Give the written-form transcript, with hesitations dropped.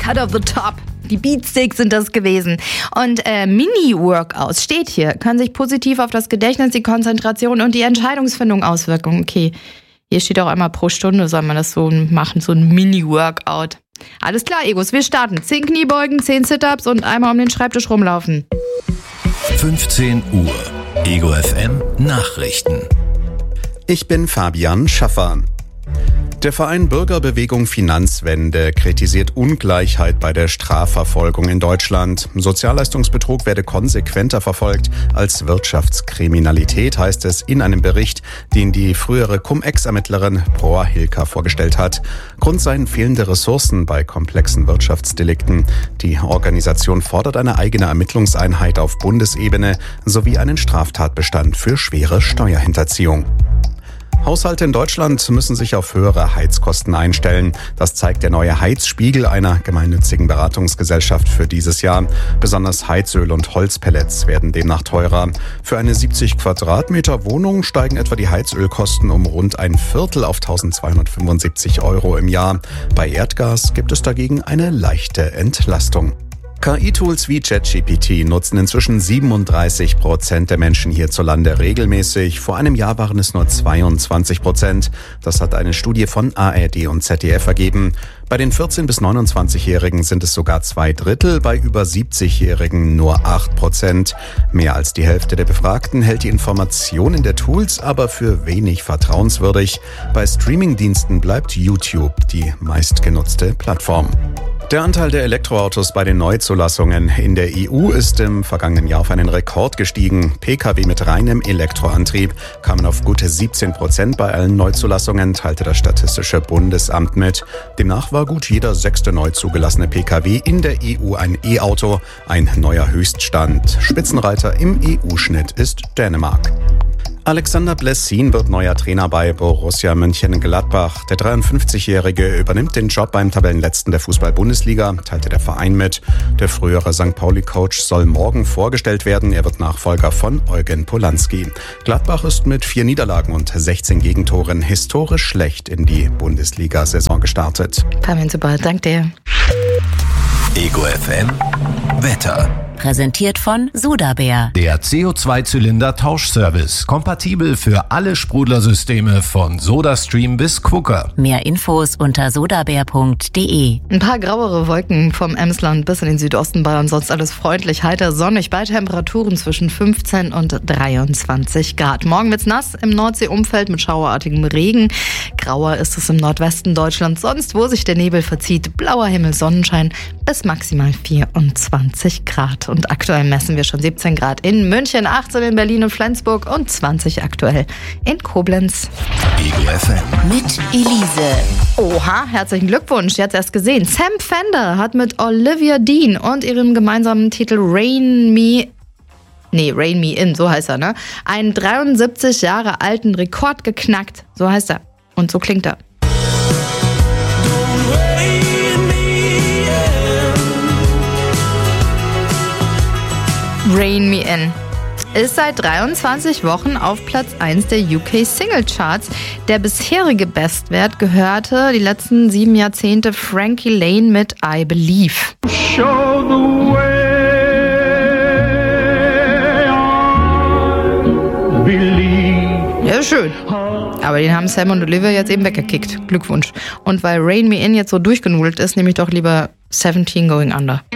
Cut of the Top. Die Beatsticks sind das gewesen. Und Mini-Workouts steht hier, können sich positiv auf das Gedächtnis, die Konzentration und die Entscheidungsfindung auswirken. Okay, hier steht auch einmal pro Stunde, soll man das so machen, so ein Mini-Workout. Alles klar, Egos, wir starten. 10 Kniebeugen, 10 Sit-Ups und einmal um den Schreibtisch rumlaufen. 15 Uhr. Ego FM Nachrichten. Ich bin Fabian Schaffer. Der Verein Bürgerbewegung Finanzwende kritisiert Ungleichheit bei der Strafverfolgung in Deutschland. Sozialleistungsbetrug werde konsequenter verfolgt als Wirtschaftskriminalität, heißt es in einem Bericht, den die frühere Cum-Ex-Ermittlerin Bror Hilker vorgestellt hat. Grund seien fehlende Ressourcen bei komplexen Wirtschaftsdelikten. Die Organisation fordert eine eigene Ermittlungseinheit auf Bundesebene sowie einen Straftatbestand für schwere Steuerhinterziehung. Haushalte in Deutschland müssen sich auf höhere Heizkosten einstellen. Das zeigt der neue Heizspiegel einer gemeinnützigen Beratungsgesellschaft für dieses Jahr. Besonders Heizöl und Holzpellets werden demnach teurer. Für eine 70 Quadratmeter Wohnung steigen etwa die Heizölkosten um rund ein Viertel auf 1.275 € im Jahr. Bei Erdgas gibt es dagegen eine leichte Entlastung. KI-Tools wie ChatGPT nutzen inzwischen 37% der Menschen hierzulande regelmäßig. Vor einem Jahr waren es nur 22%. Das hat eine Studie von ARD und ZDF ergeben. Bei den 14- bis 29-Jährigen sind es sogar 2/3, bei über 70-Jährigen nur 8%. Mehr als die Hälfte der Befragten hält die Informationen der Tools aber für wenig vertrauenswürdig. Bei Streamingdiensten bleibt YouTube die meistgenutzte Plattform. Der Anteil der Elektroautos bei den Neuzulassungen in der EU ist im vergangenen Jahr auf einen Rekord gestiegen. Pkw mit reinem Elektroantrieb kamen auf gute 17% bei allen Neuzulassungen, teilte das Statistische Bundesamt mit. Demnach war gut jeder 6. neu zugelassene Pkw in der EU ein E-Auto, ein neuer Höchststand. Spitzenreiter im EU-Schnitt ist Dänemark. Alexander Blessin wird neuer Trainer bei Borussia Mönchengladbach. Der 53-Jährige übernimmt den Job beim Tabellenletzten der Fußball-Bundesliga, teilte der Verein mit. Der frühere St. Pauli-Coach soll morgen vorgestellt werden. Er wird Nachfolger von Eugen Polanski. Gladbach ist mit 4 Niederlagen und 16 Gegentoren historisch schlecht in die Bundesliga-Saison gestartet. Fabian, super, danke dir. Ego FM Wetter. Präsentiert von Sodabär. Der CO2-Zylinder-Tauschservice. Kompatibel für alle Sprudlersysteme von SodaStream bis Quooker. Mehr Infos unter sodabär.de. Ein paar grauere Wolken vom Emsland bis in den Südosten Bayern, sonst alles freundlich, heiter, sonnig, bei Temperaturen zwischen 15 und 23 Grad. Morgen wird's nass im Nordseeumfeld mit schauerartigem Regen. Grauer ist es im Nordwesten Deutschlands, sonst wo sich der Nebel verzieht. Blauer Himmel, Sonnenschein bis maximal 24 Grad. Und aktuell messen wir schon 17 Grad in München, 18 in Berlin und Flensburg und 20 aktuell in Koblenz. Ego FM. Mit Elise. Oha, herzlichen Glückwunsch, sie hat's erst gesehen. Sam Fender hat mit Olivia Dean und ihrem gemeinsamen Titel Rain Me In, so heißt er, ne? Einen 73 Jahre alten Rekord geknackt, so heißt er. Und so klingt er. Rain Me In ist seit 23 Wochen auf Platz 1 der UK Single Charts. Der bisherige Bestwert gehörte die letzten 7 Jahrzehnte Frankie Lane mit I Believe. Show the way I believe. Ja, schön. Aber den haben Sam und Olivia jetzt eben weggekickt. Glückwunsch. Und weil Rain Me In jetzt so durchgenudelt ist, nehme ich doch lieber 17 Going Under.